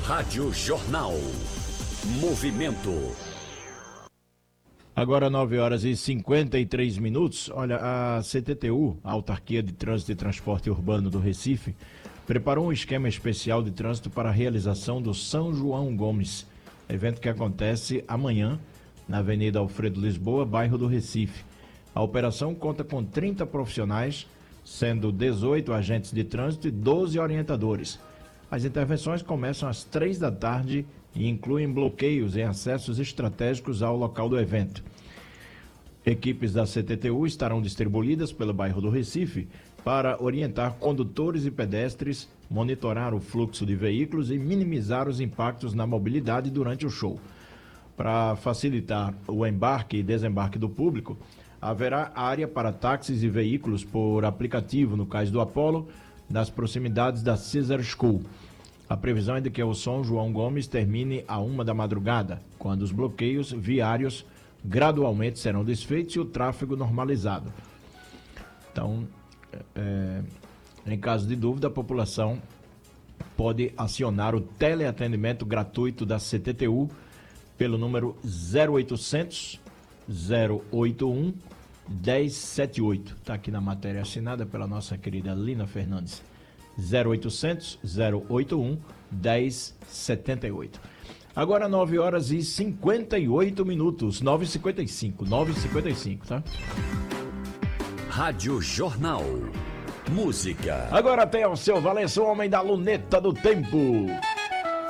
Rádio Jornal. Movimento. Agora 9h53. Olha, a CTTU, a Autarquia de Trânsito e Transporte Urbano do Recife, preparou um esquema especial de trânsito para a realização do São João Gomes, evento que acontece amanhã na Avenida Alfredo Lisboa, bairro do Recife. A operação conta com 30 profissionais, sendo 18 agentes de trânsito e 12 orientadores. As intervenções começam às 3 da tarde e incluem bloqueios em acessos estratégicos ao local do evento. Equipes da CTTU estarão distribuídas pelo bairro do Recife para orientar condutores e pedestres, monitorar o fluxo de veículos e minimizar os impactos na mobilidade durante o show. Para facilitar o embarque e desembarque do público, haverá área para táxis e veículos por aplicativo no Cais do Apolo, nas proximidades da Caesar School. A previsão é de que o São João Gomes termine à 1 da madrugada, quando os bloqueios viários gradualmente serão desfeitos e o tráfego normalizado. Então, em caso de dúvida, a população pode acionar o teleatendimento gratuito da CTTU pelo número 0800 081 1078. Está aqui na matéria assinada pela nossa querida Lina Fernandes. 0800 081 1078. Agora 9h58. 9h55, tá? Rádio Jornal. Música. Agora tem o seu Valença, o homem da luneta do tempo.